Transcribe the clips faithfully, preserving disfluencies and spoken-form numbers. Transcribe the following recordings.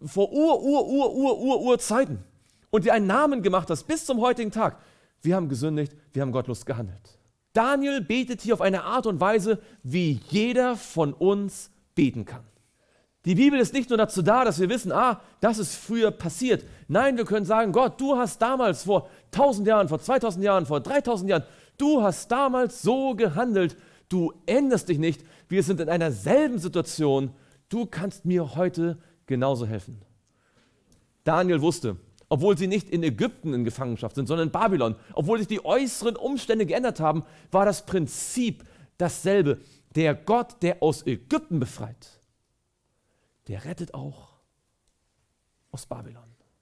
vor Ur, Ur, Ur, Ur, Ur, Ur Zeiten und dir einen Namen gemacht hast bis zum heutigen Tag. Wir haben gesündigt, wir haben gottlos gehandelt. Daniel betet hier auf eine Art und Weise, wie jeder von uns beten kann. Die Bibel ist nicht nur dazu da, dass wir wissen, ah, das ist früher passiert. Nein, wir können sagen, Gott, du hast damals vor tausend Jahren, vor zweitausend Jahren, vor dreitausend Jahren, du hast damals so gehandelt. Du änderst dich nicht. Wir sind in einer selben Situation. Du kannst mir heute genauso helfen. Daniel wusste, obwohl sie nicht in Ägypten in Gefangenschaft sind, sondern in Babylon, obwohl sich die äußeren Umstände geändert haben, war das Prinzip dasselbe. Der Gott, der aus Ägypten befreit, der rettet auch aus Babylon.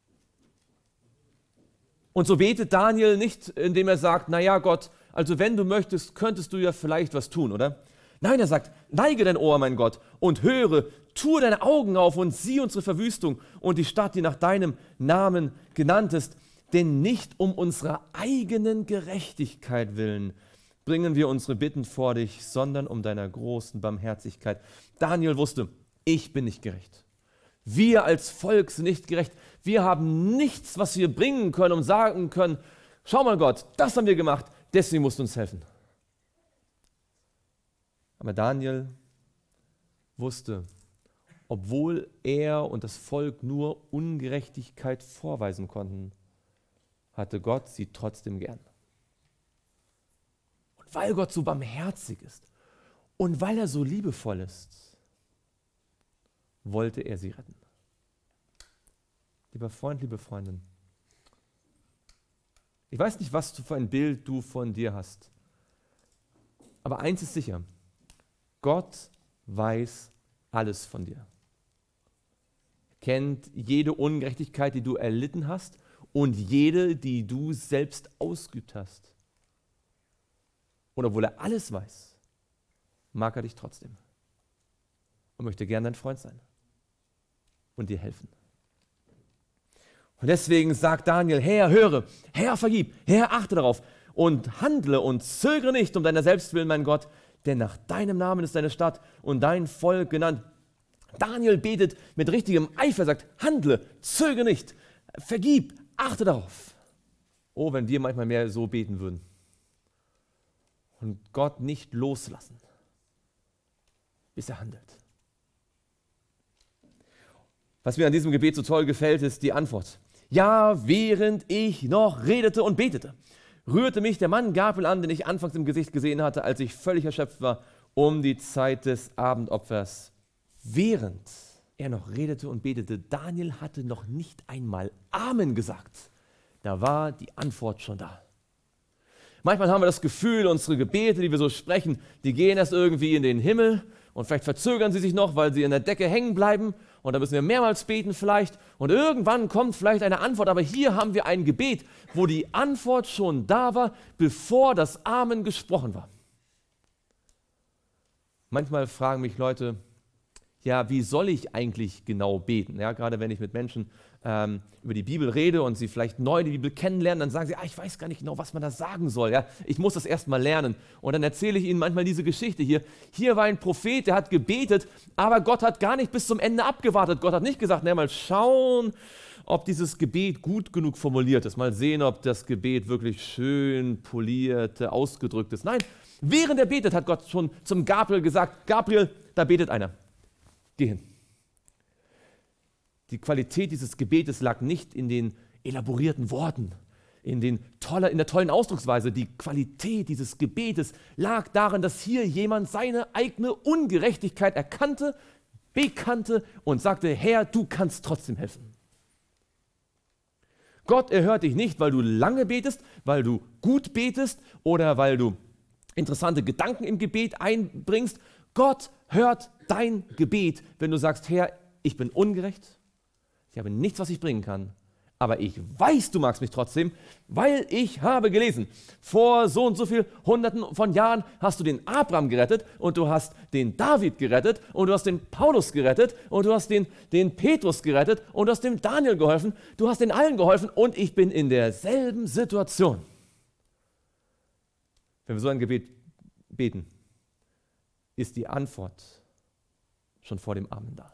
Und so betet Daniel nicht, indem er sagt, naja Gott, also wenn du möchtest, könntest du ja vielleicht was tun, oder? Nein, er sagt, neige dein Ohr, mein Gott, und höre, tue deine Augen auf und sieh unsere Verwüstung und die Stadt, die nach deinem Namen genannt ist. Denn nicht um unserer eigenen Gerechtigkeit willen bringen wir unsere Bitten vor dich, sondern um deiner großen Barmherzigkeit. Daniel wusste, ich bin nicht gerecht. Wir als Volk sind nicht gerecht. Wir haben nichts, was wir bringen können und sagen können, schau mal Gott, das haben wir gemacht, deswegen musst du uns helfen. Aber Daniel wusste, obwohl er und das Volk nur Ungerechtigkeit vorweisen konnten, hatte Gott sie trotzdem gern. Und weil Gott so barmherzig ist und weil er so liebevoll ist, wollte er sie retten. Lieber Freund, liebe Freundin, ich weiß nicht, was für ein Bild du von dir hast, aber eins ist sicher, Gott weiß alles von dir. Er kennt jede Ungerechtigkeit, die du erlitten hast und jede, die du selbst ausgeübt hast. Und obwohl er alles weiß, mag er dich trotzdem und möchte gern dein Freund sein und dir helfen. Und deswegen sagt Daniel, Herr, höre, Herr, vergib, Herr, achte darauf und handle und zögere nicht um deiner selbst willen, mein Gott, denn nach deinem Namen ist deine Stadt und dein Volk genannt. Daniel betet mit richtigem Eifer, sagt, handle, zögere nicht, vergib, achte darauf. Oh, wenn wir manchmal mehr so beten würden und Gott nicht loslassen, bis er handelt. Was mir an diesem Gebet so toll gefällt, ist die Antwort. Ja, während ich noch redete und betete, rührte mich der Mann Gabriel an, den ich anfangs im Gesicht gesehen hatte, als ich völlig erschöpft war, um die Zeit des Abendopfers. Während er noch redete und betete, Daniel hatte noch nicht einmal Amen gesagt. Da war die Antwort schon da. Manchmal haben wir das Gefühl, unsere Gebete, die wir so sprechen, die gehen erst irgendwie in den Himmel und vielleicht verzögern sie sich noch, weil sie in der Decke hängen bleiben und dann müssen wir mehrmals beten vielleicht und irgendwann kommt vielleicht eine Antwort, aber hier haben wir ein Gebet, wo die Antwort schon da war, bevor das Amen gesprochen war. Manchmal fragen mich Leute, ja, wie soll ich eigentlich genau beten? Ja, gerade wenn ich mit Menschen ähm, über die Bibel rede und sie vielleicht neu die Bibel kennenlernen, dann sagen sie, ah, ich weiß gar nicht genau, was man da sagen soll. Ja? Ich muss das erst mal lernen. Und dann erzähle ich ihnen manchmal diese Geschichte hier. Hier war ein Prophet, der hat gebetet, aber Gott hat gar nicht bis zum Ende abgewartet. Gott hat nicht gesagt, na, mal schauen, ob dieses Gebet gut genug formuliert ist. Mal sehen, ob das Gebet wirklich schön poliert, ausgedrückt ist. Nein, während er betet, hat Gott schon zum Gabriel gesagt, Gabriel, da betet einer. Geh hin. Die Qualität dieses Gebetes lag nicht in den elaborierten Worten, in, den tolle, in der tollen Ausdrucksweise. Die Qualität dieses Gebetes lag darin, dass hier jemand seine eigene Ungerechtigkeit erkannte, bekannte und sagte, Herr, du kannst trotzdem helfen. Gott erhört dich nicht, weil du lange betest, weil du gut betest oder weil du interessante Gedanken im Gebet einbringst. Gott hört dein Gebet, wenn du sagst, Herr, ich bin ungerecht, ich habe nichts, was ich bringen kann, aber ich weiß, du magst mich trotzdem, weil ich habe gelesen, vor so und so viel Hunderten von Jahren hast du den Abraham gerettet und du hast den David gerettet und du hast den Paulus gerettet und du hast den, den Petrus gerettet und du hast dem Daniel geholfen, du hast den allen geholfen und ich bin in derselben Situation. Wenn wir so ein Gebet beten, ist die Antwort schon vor dem Amen da.